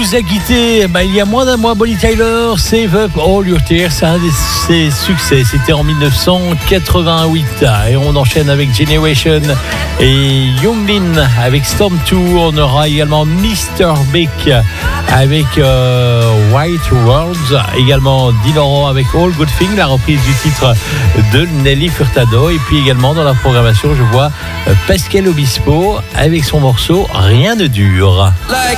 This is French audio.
nous a quittés il y a moins d'un mois. Bonnie Tyler, Save Up All Your Tears, c'est un de ses succès. C'était en 1988. Et on enchaîne avec Generation et Younglin avec Storm 2. On aura également Mr. Big avec White Worlds. Également Dinoro avec All Good Thing, la reprise du titre de Nelly Furtado. Et puis également dans la programmation, je vois Pascal Obispo avec son morceau Rien ne dure.